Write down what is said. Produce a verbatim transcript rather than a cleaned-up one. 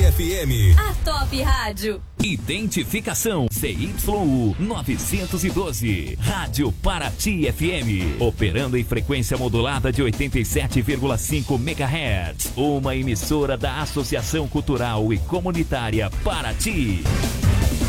F M. A Top Rádio. Identificação C Y U novecentos e doze. Rádio Paraty F M. Operando em frequência modulada de oitenta e sete vírgula cinco megahertz. Uma emissora da Associação Cultural e Comunitária Paraty.